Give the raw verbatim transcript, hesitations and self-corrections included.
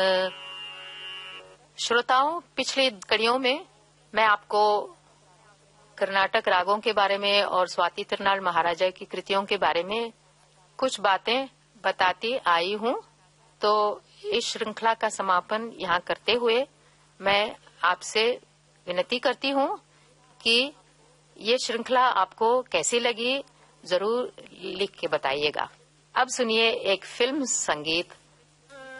श्रोताओं, पिछली कड़ियों में मैं आपको कर्नाटक रागों के बारे में और स्वाति तिरुनाल महाराजा की कृतियों के बारे में कुछ बातें बताती आई हूं। तो इस श्रृंखला का समापन यहाँ करते हुए मैं आपसे विनती करती हूं कि ये श्रृंखला आपको कैसी लगी, जरूर लिख के बताइएगा। अब सुनिए एक फिल्म संगीत